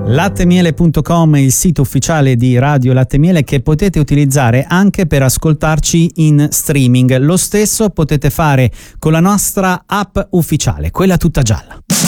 Lattemiele.com è il sito ufficiale di Radio Latte e Miele che potete utilizzare anche per ascoltarci in streaming. Lo stesso potete fare con la nostra app ufficiale, quella tutta gialla.